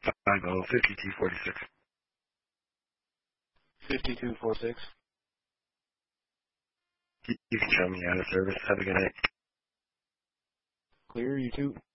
5246. 5246. You can show me out of service. Have a good night. Clear, you too.